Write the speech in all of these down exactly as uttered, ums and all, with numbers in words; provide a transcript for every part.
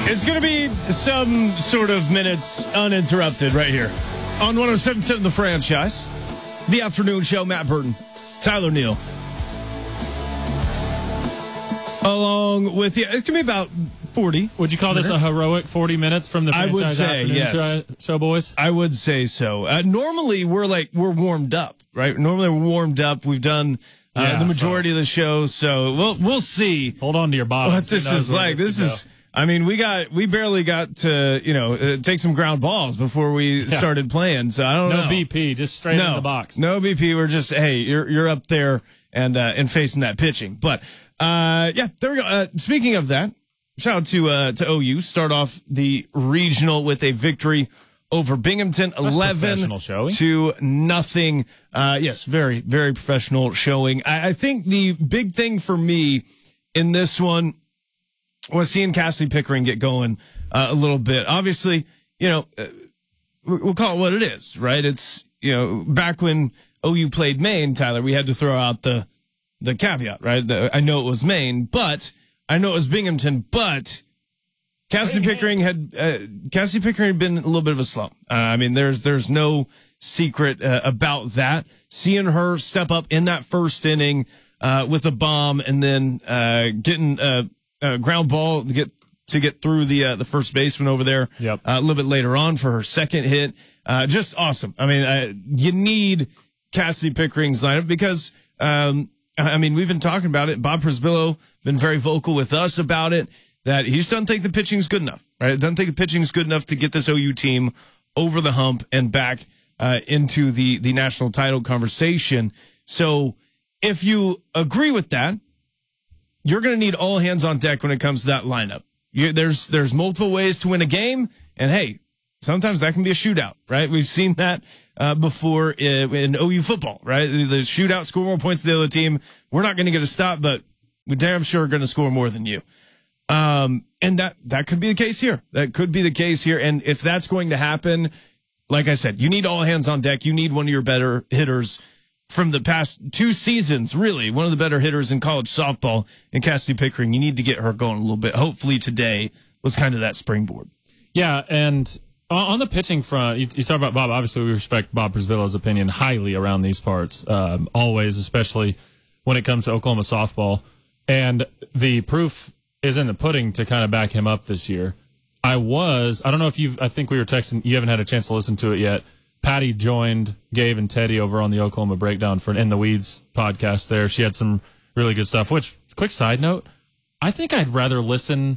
It's going to be some sort of minutes uninterrupted right here on one oh seven point seven The Franchise. The afternoon show, Matt Burton, Tyler Neal. Along with you, it can be about forty. Would you call minutes. this a heroic forty minutes from the I Franchise would say, Afternoon yes. show, boys? I would say so. Uh, normally, we're like, we're warmed up, right? Normally, we're warmed up. We've done uh, Yeah, the majority so. of the show, so we'll we'll see. Hold on to your bottom. What this is like. This is, I mean, we got, we barely got to, you know, uh, take some ground balls before we Yeah. started playing. So I don't no know. B P, just straight no, in the box. No B P. We're just, hey, you're you're up there and uh, and facing that pitching. But uh, yeah, there we go. Uh, speaking of that, shout out to uh, to O U. Start off the regional with a victory over Binghamton, That's eleven professional showing. to nothing. Uh, yes, very very professional showing. I, I think the big thing for me in this one was seeing Cassidy Pickering get going uh, a little bit. Obviously, you know, uh, we'll call it what it is, right? It's, you know, back when O U played Maine, Tyler, we had to throw out the the caveat, right? The, I know it was Maine, but I know it was Binghamton, but Cassidy Pickering had uh, Cassidy Pickering had been a little bit of a slump. Uh, I mean, there's there's no secret uh, about that. Seeing her step up in that first inning uh, with a bomb and then uh, getting a, a ground ball to get to get through the uh, the first baseman over there. Yep. Uh, a little bit later on for her second hit. Uh, just awesome. I mean, uh, you need Cassidy Pickering's lineup because, um, I mean, we've been talking about it. Bob Prisbillo been very vocal with us about it, that he just doesn't think the pitching's good enough, right? Doesn't think the pitching's good enough to get this O U team over the hump and back uh, into the, the national title conversation. So if you agree with that, you're going to need all hands on deck when it comes to that lineup. You, there's there's multiple ways to win a game, and hey, sometimes that can be a shootout, right? We've seen that uh, before in, in O U football, right? The, the shootout, score more points than the other team. We're not going to get a stop, but we damn sure are going to score more than you. Um, and that that could be the case here. That could be the case here. And if that's going to happen, like I said, you need all hands on deck. You need one of your better hitters from the past two seasons, really, one of the better hitters in college softball, in Cassidy Pickering. You need to get her going a little bit. Hopefully today was kind of that springboard. Yeah, and on the pitching front, you, you talk about Bob. Obviously, we respect Bob Prisbillo's opinion highly around these parts, um, always, especially when it comes to Oklahoma softball. And the proof is in the pudding to kind of back him up this year. I was, I don't know if you've, I think we were texting, you haven't had a chance to listen to it yet. Patty joined Gabe and Teddy over on the Oklahoma Breakdown for In the Weeds podcast there. She had some really good stuff, which, quick side note, I think I'd rather listen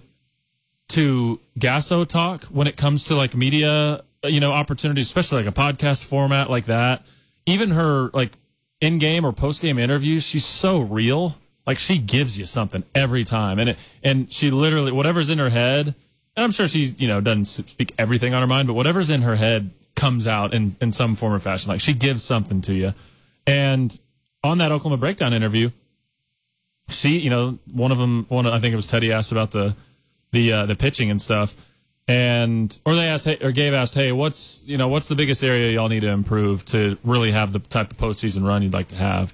to Gasso talk when it comes to like media, you know, opportunities, especially like a podcast format like that. Even her like in-game or post-game interviews, she's so real. Like she gives you something every time. And it, and she literally, whatever's in her head, and I'm sure she, you know, doesn't speak everything on her mind, but whatever's in her head comes out in, in some form or fashion. Like she gives something to you. And on that Oklahoma Breakdown interview, she, you know, one of them, one, I think it was Teddy asked about the, the, uh, the pitching and stuff. And, or they asked, hey, or Gabe asked, hey, what's, you know, what's the biggest area y'all need to improve to really have the type of postseason run you'd like to have?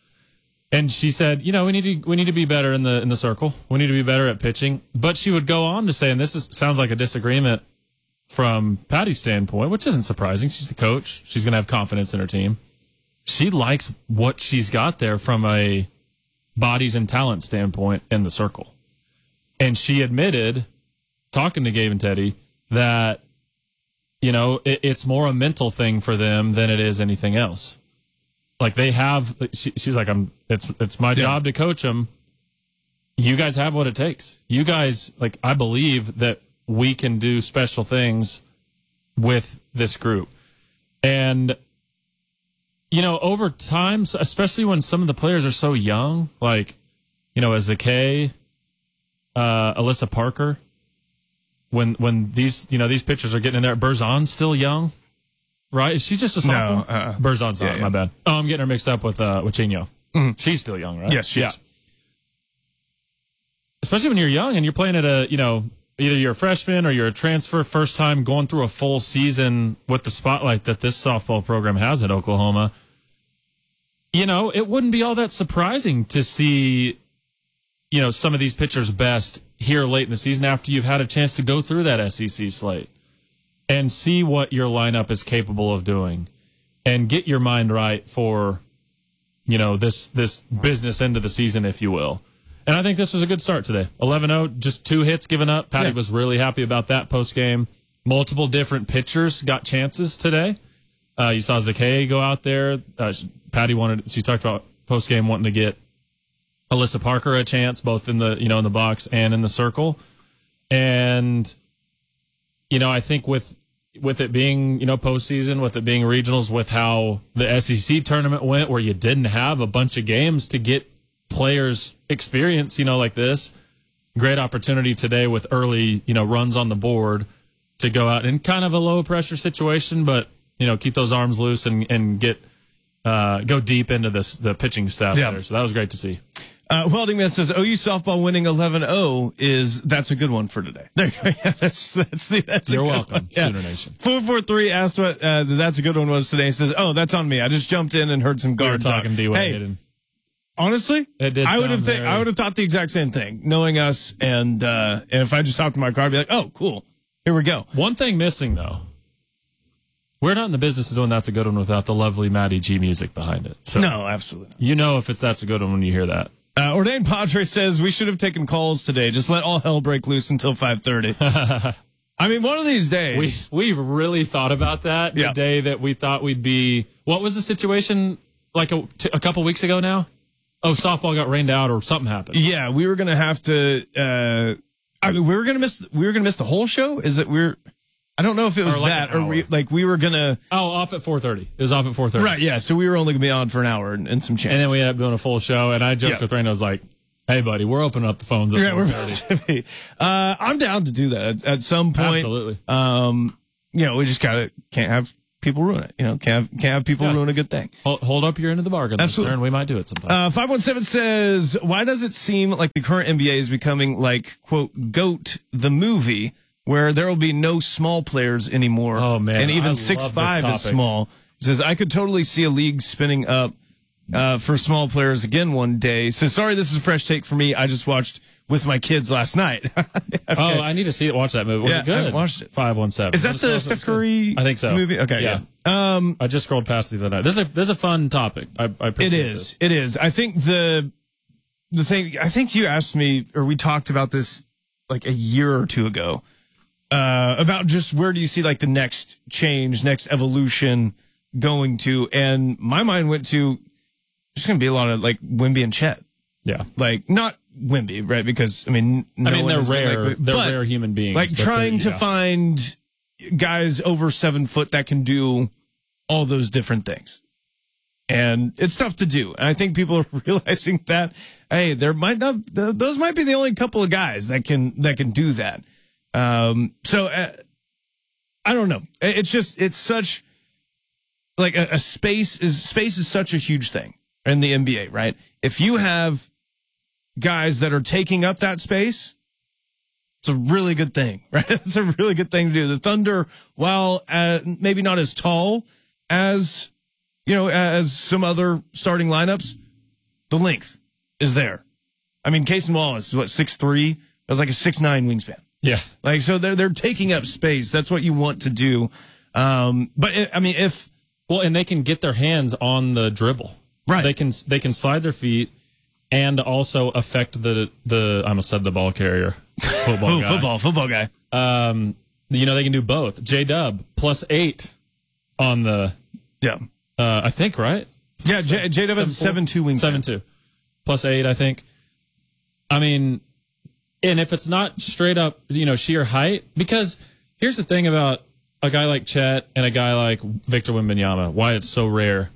And she said, you know, we need to, we need to be better in the, in the circle. We need to be better at pitching. But she would go on to say, and this is, sounds like a disagreement from Patty's standpoint, which isn't surprising. She's the coach. She's going to have confidence in her team. She likes what she's got there from a bodies and talent standpoint in the circle. And she admitted, talking to Gabe and Teddy, that, you know, it, it's more a mental thing for them than it is anything else. Like they have, she, she's like, I'm, it's, it's my yeah. job to coach them. You guys have what it takes. You guys, like, I believe that we can do special things with this group. And, you know, over time, especially when some of the players are so young, like, you know, Ezekay, uh, Alyssa Parker, when when these, you know, these pitchers are getting in there, Berzon's still young, right? Is she just a sophomore? No, uh, Berzon's not, yeah, yeah. my bad. Oh, I'm getting her mixed up with, uh, with Chino. Mm-hmm. She's still young, right? Yes, she yeah. is. Especially when you're young and you're playing at a, you know, either you're a freshman or you're a transfer, first time going through a full season with the spotlight that this softball program has at Oklahoma. You know, it wouldn't be all that surprising to see you know, some of these pitchers best here late in the season after you've had a chance to go through that S E C slate and see what your lineup is capable of doing and get your mind right for, you know, this this business end of the season, if you will. And I think this was a good start today. eleven oh, just two hits given up. Patty yeah. was really happy about that post game. Multiple different pitchers got chances today. Uh, you saw Zakay go out there. Uh, Patty wanted, she talked about post game wanting to get Alyssa Parker a chance, both in the, you know, in the box and in the circle. And, you know, I think with, with it being, you know, postseason, with it being regionals, with how the S E C tournament went, where you didn't have a bunch of games to get players experience, you know, like this, great opportunity today with early, you know, runs on the board to go out in kind of a low pressure situation, but, you know, keep those arms loose and, and get, uh, go deep into this, the pitching staff yeah. there. So that was great to see. Uh, Welding Man says O U softball winning eleven oh is that's a good one for today. There you go. Yeah, that's that's the that's You're a good welcome, one. Yeah. Sooner Nation. Four four three asked what uh, that's a good one was today. He says, oh, that's on me. I just jumped in and heard some guard we were talking talk. Hey, and honestly, it did I would have th- th- I would have thought the exact same thing, knowing us, and uh, and if I just hopped in my car, I'd be like, oh, cool, here we go. One thing missing though. We're not in the business of doing That's a Good One without the lovely Maddie G music behind it. So no, absolutely not. You know if it's That's a Good One when you hear that. Uh, Ordained Padre says we should have taken calls today. Just let all hell break loose until five thirty. I mean, one of these days. We we really thought about that the yeah. day that we thought we'd be. What was the situation like a, t- a couple weeks ago now? Oh, softball got rained out or something happened. Yeah, we were going to have to. Uh, I mean, we were going to miss. We were going to miss the whole show. Is it we're? I don't know if it was or like that or we like we were gonna. Oh, off at four thirty. It was off at four thirty. Right. Yeah. So we were only gonna be on for an hour and, and some change. And then we ended up doing a full show. And I joked yeah. with Rain. I was like, "Hey, buddy, we're opening up the phones at yeah, four thirty." uh, I'm down to do that at, at some point. Absolutely. Um, you know, we just gotta can't have people ruin it. You know, can't have, can't have people yeah. ruin a good thing. Hold, hold up your end of the bargain, Absolutely. And we might do it sometime. Uh, five one seven says, "Why does it seem like the current N B A is becoming like quote GOAT the movie?" Where there will be no small players anymore. Oh, man. And even I six five is small. He says, I could totally see a league spinning up uh, for small players again one day. He says, sorry, this is a fresh take for me. I just watched with my kids last night. okay. Oh, I need to see it. Watch that movie. Was yeah, it good? I watched it. five one seven. Is that the Steph Curry I think so. movie? Okay, yeah. yeah. Um, I just scrolled past it the other night. This is a, this is a fun topic. I, I appreciate it. It is. This. It is. I think the the thing, I think you asked me, or we talked about this like a year or two ago. Uh, about just where do you see like the next change, next evolution going to? And my mind went to there's going to be a lot of like Wemby and Chet. Yeah. Like not Wemby, right? Because I mean, no I mean, they're rare. Like, they're rare human beings. Like trying to yeah. find guys over seven foot that can do all those different things. And it's tough to do. And I think people are realizing that, hey, there might not, those might be the only couple of guys that can, that can do that. Um, so, uh, I don't know. It's just, it's such like a, a space is space is such a huge thing in the N B A, right? If you have guys that are taking up that space, it's a really good thing, right? It's a really good thing to do. The Thunder, while uh, maybe not as tall as, you know, as some other starting lineups, the length is there. I mean, Cason Wallace is what, six three? That's like a six nine wingspan. Yeah. Like, so they're, they're taking up space. That's what you want to do. Um, but it, I mean, if, well, and they can get their hands on the dribble, right? They can, they can slide their feet and also affect the, the, I almost said the ball carrier, football oh, guy. football, football guy. Um, you know, they can do both. J-Dub plus eight on the, yeah. Uh, I think, right? Yeah. J- J-Dub has a seven two wingspan. seven two plus eight, I think. I mean, and if it's not straight up, you know, sheer height, because here's the thing about a guy like Chet and a guy like Victor Wembanyama, why it's so rare.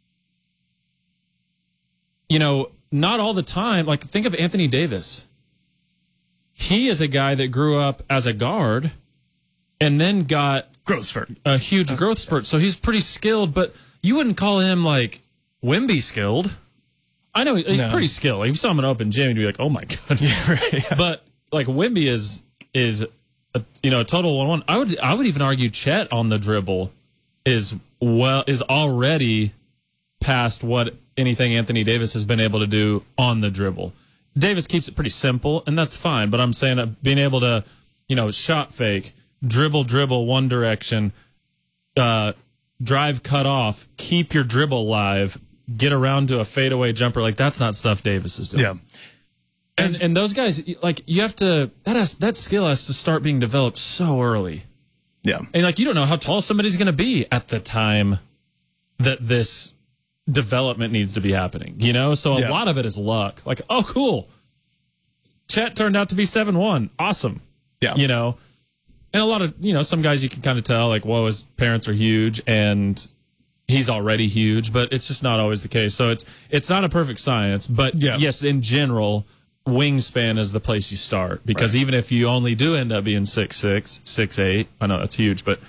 You know, not all the time. Like, think of Anthony Davis. He is a guy that grew up as a guard and then got growth spurt, a huge growth spurt. So he's pretty skilled, but you wouldn't call him like Wemby skilled. I know he's no. pretty skilled. If you saw him in an open gym, you'd be like, "Oh my god!" Yeah, right, yeah. But like Wemby is is a, you know a total one one. I would I would even argue Chet on the dribble is well is already past what anything Anthony Davis has been able to do on the dribble. Davis keeps it pretty simple, and that's fine. But I'm saying that being able to, you know, shot fake, dribble, dribble one direction, uh, drive, cut off, keep your dribble alive, get around to a fadeaway jumper, like that's not stuff Davis is doing. Yeah. And and those guys, like you have to that has that skill has to start being developed so early. Yeah. And like you don't know how tall somebody's going to be at the time that this development needs to be happening, you know? So a yeah. lot of it is luck. Like, oh, cool. Chet turned out to be seven one. Awesome. Yeah. You know? And a lot of, you know, some guys you can kind of tell, like, well, his parents are huge and he's already huge, but it's just not always the case. So it's it's not a perfect science, but yeah. yes, in general, wingspan is the place you start because right. even if you only do end up being six six, six eight, I know that's huge, but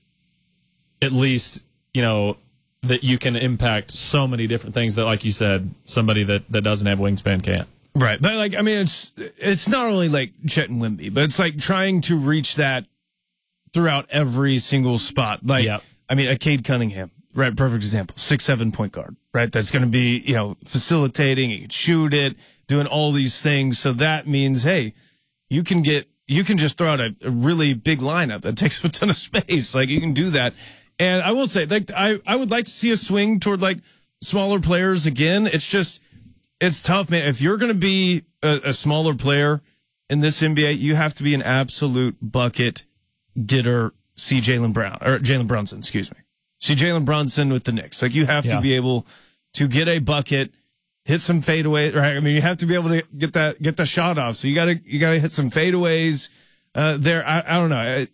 at least, you know, that you can impact so many different things that, like you said, somebody that, that doesn't have wingspan can't. Right. But, like, I mean, it's it's not only, like, Chet and Wemby, but it's, like, trying to reach that throughout every single spot. Like, yep. I mean, a Cade Cunningham, right? Perfect example. Six, seven point guard, right? That's going to be, you know, facilitating. He can shoot it, doing all these things. So that means, hey, you can get, you can just throw out a, a really big lineup that takes a ton of space. Like, you can do that. And I will say, like, I, I would like to see a swing toward, like, smaller players again. It's just, it's tough, man. If you're going to be a, a smaller player in this N B A, you have to be an absolute bucket getter. See Jaylen Brown, or Jalen Brunson, excuse me. See Jalen Brunson with the Knicks. Like, you have yeah. to be able to get a bucket, hit some fadeaway, right? I mean, you have to be able to get that, get the shot off. So you got to, you got to hit some fadeaways uh, there. I, I don't know. I,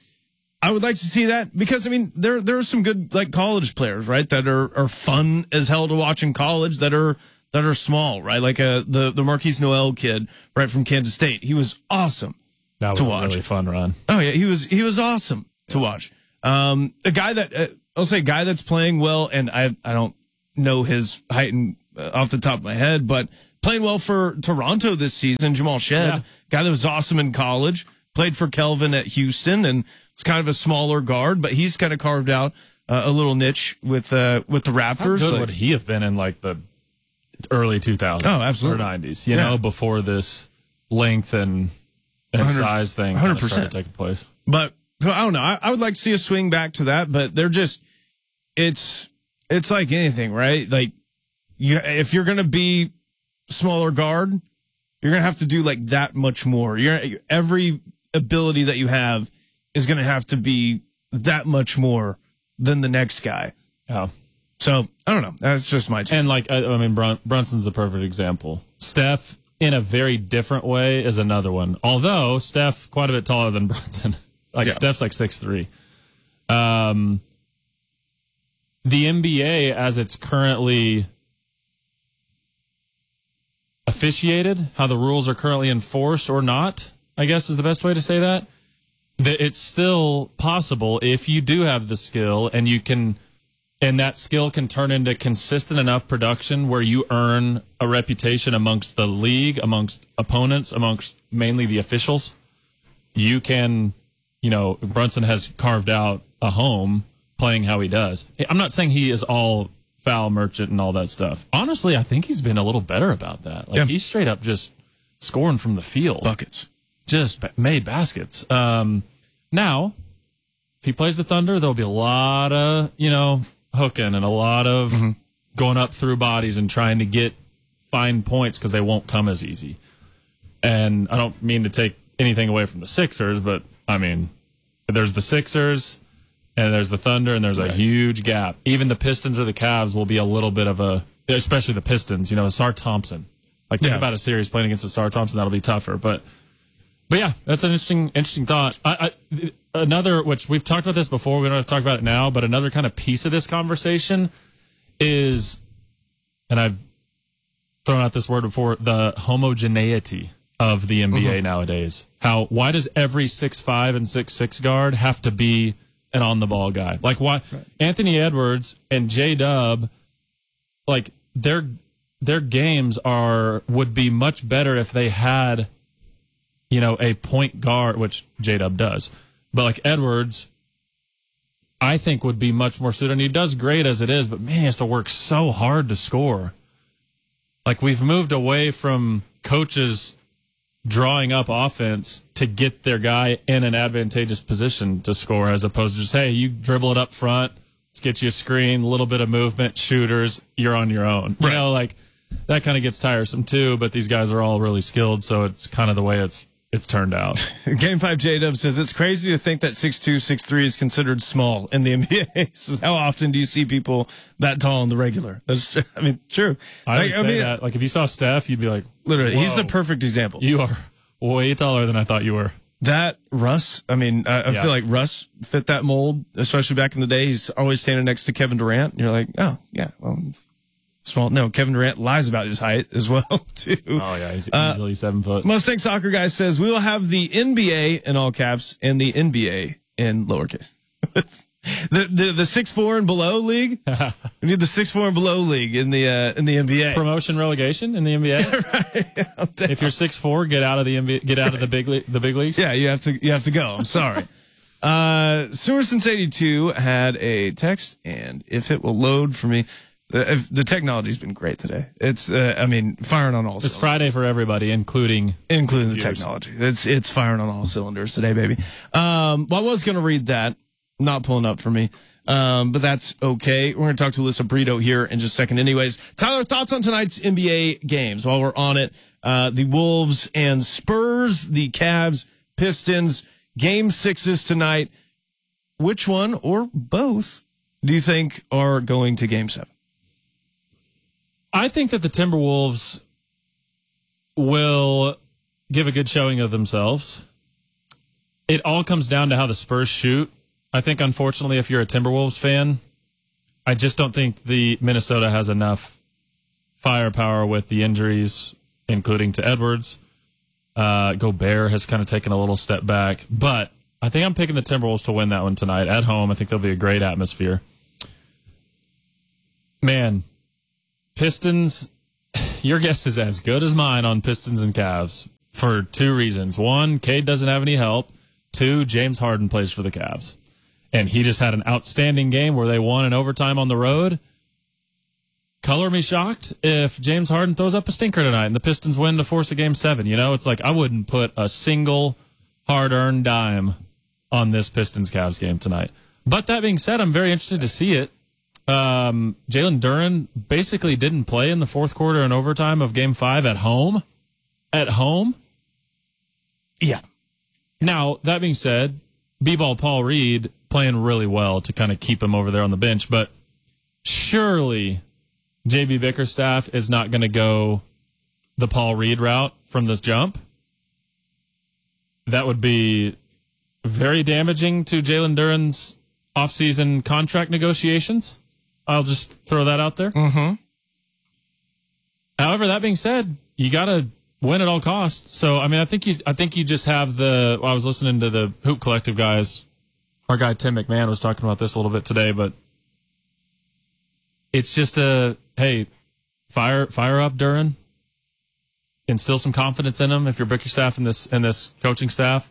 I would like to see that because, I mean, there there are some good, like, college players, right, that are, are fun as hell to watch in college that are that are small, right? Like uh, the, the Marquise Noel kid, right, from Kansas State. He was awesome that was to a watch. really fun run. Oh, yeah, he was he was awesome to watch. Um, a guy that, uh, I'll say a guy that's playing well, and I, I don't know his height and, uh, off the top of my head, but playing well for Toronto this season, Jamal Shead, yeah. guy that was awesome in college, played for Kelvin at Houston, and it's kind of a smaller guard, but he's kind of carved out uh, a little niche with uh, with the Raptors. How good like, would he have been in like the early two thousands? Oh, absolutely. Or nineties, you yeah. know, before this length and, and size thing one hundred percent started taking place. But I don't know. I, I would like to see a swing back to that, but they're just it's it's like anything, right? Like you, if you're going to be smaller guard, you're going to have to do like that much more. You're every ability that you have is going to have to be that much more than the next guy. Oh. So, I don't know. That's just my take. And, like, I, I mean, Brun- Brunson's the perfect example. Steph, in a very different way, is another one. Although, Steph, quite a bit taller than Brunson. Like, yeah. Steph's like six three. Um, the N B A, as it's currently officiated, how the rules are currently enforced or not, I guess is the best way to say that. That it's still possible if you do have the skill and you can, and that skill can turn into consistent enough production where you earn a reputation amongst the league, amongst opponents, amongst mainly the officials. You can, you know, Brunson has carved out a home playing how he does. I'm not saying he is all foul merchant and all that stuff. Honestly, I think he's been a little better about that. Like yeah. he's straight up just scoring from the field. Buckets. Just made baskets. Um, now, if he plays the Thunder, there'll be a lot of, you know, hooking and a lot of mm-hmm. going up through bodies and trying to get fine points because they won't come as easy. And I don't mean to take anything away from the Sixers, but, I mean, there's the Sixers and there's the Thunder and there's right. a huge gap. Even the Pistons or the Cavs will be a little bit of a, especially the Pistons, you know, Asar Thompson. Like, think yeah. about a series playing against Asar Thompson, that'll be tougher, but... But yeah, that's an interesting, interesting thought. I, I, another, which we've talked about this before, we don't have to talk about it now, but another kind of piece of this conversation is, and I've thrown out this word before, the homogeneity of the N B A mm-hmm. nowadays. How, why does every six five and six six guard have to be an on-the-ball guy? Like, why, right. Anthony Edwards and J-Dub, like, their, their games are, would be much better if they had, you know, a point guard, which J-Dub does. But like Edwards, I think would be much more suited. And he does great as it is, but man, he has to work so hard to score. Like we've moved away from coaches drawing up offense to get their guy in an advantageous position to score, as opposed to just, hey, you dribble it up front, let's get you a screen, a little bit of movement, shooters, you're on your own. Right. You know, like that kind of gets tiresome too, but these guys are all really skilled, so it's kind of the way it's it's turned out. Game five J-Dub says, it's crazy to think that six two, six three is considered small in the N B A. Says, how often do you see people that tall in the regular? That's, I mean, true. I would like, say I mean, that. Like, if you saw Steph, you'd be like, literally, whoa, he's the perfect example. You are way taller than I thought you were. That Russ, I mean, I, I Yeah. feel like Russ fit that mold, especially back in the day. He's always standing next to Kevin Durant. And you're like, oh, yeah, well, small. No, Kevin Durant lies about his height as well, too. Oh, yeah, he's Uh, easily seven foot. Mustang Soccer Guy says, we will have the N B A in all caps and the N B A in lowercase. the, the, the six four and below league. We need the six four and below league in the, uh, in the N B A. Promotion relegation in the N B A. Right. Yeah, If you're six four, get out of the N B A, get out of the big le- the big leagues. yeah, you have to, you have to go. I'm sorry. uh, Sewersons eighty-two had a text, and if it will load for me, the, if, the technology's been great today. It's, uh, I mean, firing on all It's cylinders. Friday for everybody, including Including the computers. technology. It's it's firing on all cylinders today, baby. Um, well, I was going to read that, not pulling up for me, um, but that's okay. We're going to talk to Alyssa Brito here in just a second. Anyways, Tyler, thoughts on tonight's N B A games while we're on it? Uh, the Wolves and Spurs, the Cavs, Pistons, game sixes tonight. Which one or both do you think are going to game seven? I think that the Timberwolves will give a good showing of themselves. It all comes down to how the Spurs shoot. I think, unfortunately, if you're a Timberwolves fan, I just don't think the Minnesota has enough firepower with the injuries, including to Edwards. Uh, Gobert has kind of taken a little step back, but I think I'm picking the Timberwolves to win that one tonight at home. I think there'll be a great atmosphere. Man, Pistons, your guess is as good as mine on Pistons and Cavs for two reasons. One, Cade doesn't have any help. Two, James Harden plays for the Cavs. And he just had an outstanding game where they won in overtime on the road. Color me shocked if James Harden throws up a stinker tonight and the Pistons win to force a game seven. You know, it's like I wouldn't put a single hard-earned dime on this Pistons-Cavs game tonight. But that being said, I'm very interested to see it. Um, Jalen Duren basically didn't play in the fourth quarter and overtime of game five at home. At home. Yeah. Now, that being said, B-ball Paul Reed playing really well to kind of keep him over there on the bench, but surely J B Bickerstaff is not going to go the Paul Reed route from this jump. That would be very damaging to Jalen Duren's offseason contract negotiations. I'll just throw that out there. Mm-hmm. However, that being said, you got to win at all costs. So, I mean, I think you, I think you just have the. Well, I was listening to the Hoop Collective guys. Our guy Tim McMahon was talking about this a little bit today, but it's just a hey, fire, fire up Duren, instill some confidence in him. If you're Bickerstaff and this and this coaching staff,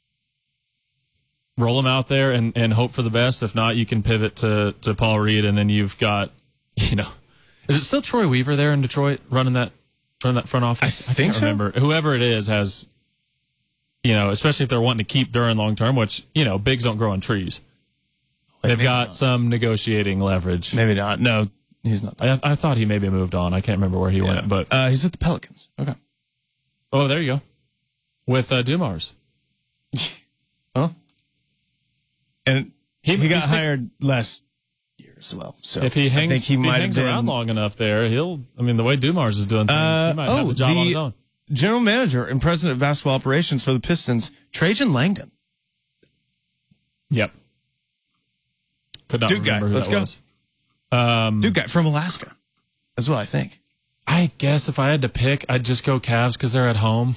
roll him out there and, and hope for the best. If not, you can pivot to, to Paul Reed, and then you've got, you know, is it still Troy Weaver there in Detroit running that running that front office? I think can't so. remember. Whoever it is has, you know, especially if they're wanting to keep Duren long term, which, you know, bigs don't grow on trees. They've got some negotiating leverage. Maybe not. No, he's not. I, I thought he maybe moved on. I can't remember where he Yeah. went, but Uh, he's at the Pelicans. Okay. oh, there you go, with uh, Dumars. Huh? And He- he, he got sticks- hired last year as well. So If he hangs, I think he if he might hangs have been, around long enough there, he'll. I mean, the way Dumars is doing things, Uh, he might oh, have the job the on his own. general manager and president of basketball operations for the Pistons, Trajan Langdon. Yep. Could not Duke guy. remember who Let's that go. was. Um, Dude guy from Alaska. That's what I think. I guess if I had to pick, I'd just go Cavs because they're at home.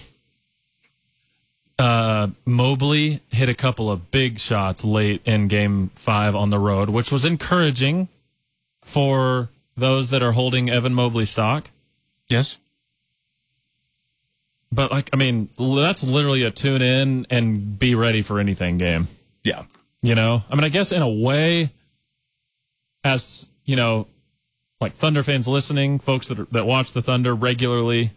Uh, Mobley hit a couple of big shots late in game five on the road, which was encouraging for those that are holding Evan Mobley stock. Yes. But, like, I mean, l- that's literally a tune in and be ready for anything game. Yeah. You know, I mean, I guess in a way, as you know, like Thunder fans listening, folks that are, that watch the Thunder regularly,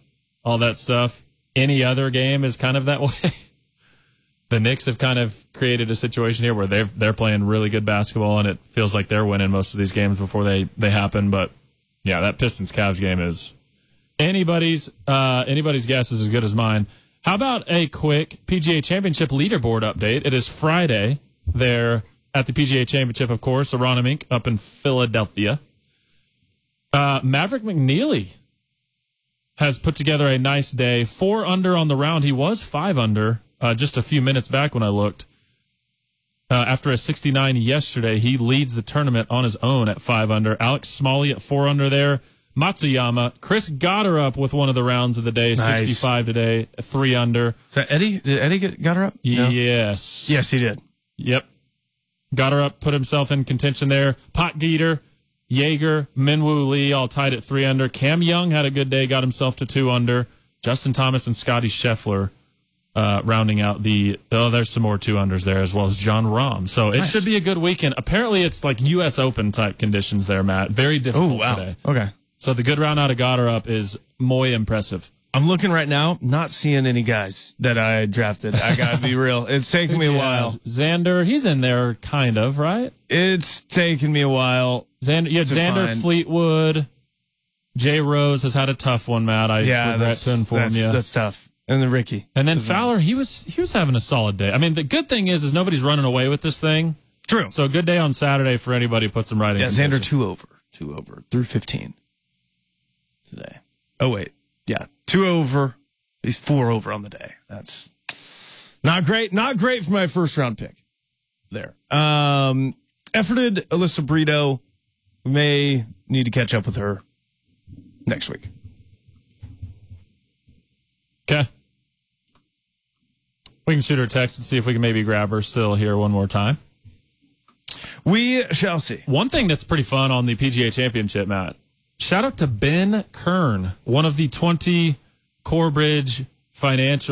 all that stuff. Any other game is kind of that way. The Knicks have kind of created a situation here where they're they're playing really good basketball, and it feels like they're winning most of these games before they, they happen. But yeah, that Pistons-Cavs game is anybody's uh, anybody's guess is as good as mine. How about a quick P G A Championship leaderboard update? It is Friday there at the P G A Championship, of course. Aronimink up in Philadelphia. Uh, Maverick McNeely has put together a nice day. Four under on the round. He was five under uh, just a few minutes back when I looked. Uh, after a sixty-nine yesterday, he leads the tournament on his own at five under. Alex Smalley at four under there. Matsuyama. Chris Gotterup with one of the rounds of the day. Nice. sixty-five today, three under. So Eddie, did Eddie get Gotterup? No? Yes. Yes, he did. Yep. Gotterup put himself in contention there. Potgieter, Jaeger, Minwoo Lee all tied at three under. Cam Young had a good day, got himself to two under. Justin Thomas and Scotty Scheffler uh, rounding out the, oh, there's some more two unders there, as well as John Rahm. So it nice. should be a good weekend. Apparently it's like U S Open type conditions there, Matt. Very difficult oh, wow. today. Okay. So the good round out of Gotterup is muy impressive. I'm looking right now, not seeing any guys that I drafted. I gotta be real. It's taken me a while. Xander, he's in there, kind of, right? It's taken me a while. Xander, yeah, Xander find. Fleetwood. Jay Rose has had a tough one, Matt. I yeah, regret to inform that's, you. That's tough. And then Ricky. And then Fowler, he was he was having a solid day. I mean, the good thing is, is nobody's running away with this thing. True. So a good day on Saturday for anybody who puts them right in. Yeah, contention. Xander two over, two over through fifteen today. Oh wait, yeah, two over. He's four over on the day. That's not great. Not great for my first round pick. There. Um, efforted Alyssa Brito. We may need to catch up with her next week. Okay. We can shoot her a text and see if we can maybe grab her still here one more time. We shall see. One thing that's pretty fun on the P G A Championship, Matt. Shout out to Ben Kern, one of the twenty Corebridge Financial